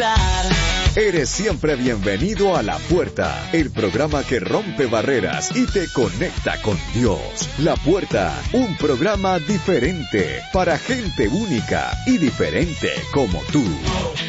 disfrutar. Eres siempre bienvenido a La Puerta, el programa que rompe barreras y te conecta con Dios. La Puerta, un programa diferente para gente única y diferente como tú.